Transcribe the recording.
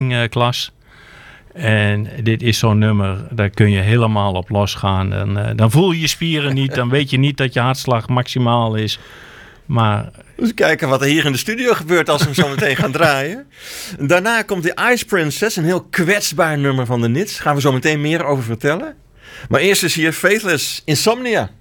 swingklas. En dit is zo'n nummer, daar kun je helemaal op losgaan. En, dan voel je je spieren niet, dan weet je niet dat je hartslag maximaal is. Maar... Dus kijken wat er hier in de studio gebeurt als we hem zo meteen gaan draaien. Daarna komt de Ice Princess, een heel kwetsbaar nummer van de Nits. Daar gaan we zo meteen meer over vertellen. Maar eerst is hier Faithless Insomnia.